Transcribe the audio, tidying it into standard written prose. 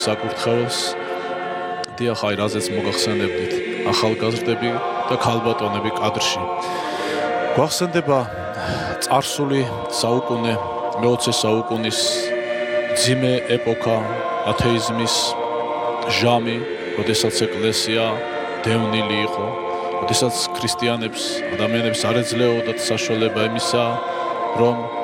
საკურთხეველს. დიახ, აი რაზეც მოგახსენებდით, ახალგაზრდები და ქალბატონები კადრში. გვახსენდება წარსული საუკუნე, მე-20 საუკუნის ძიმე ეპოქა, ათეიზმის ჟამი, როდესაც ეკლესია დევნილი იყო, როდესაც ქრისტიანებს, ადამიანებს არ ეძლეოდათ საშუალება იმისა, რომ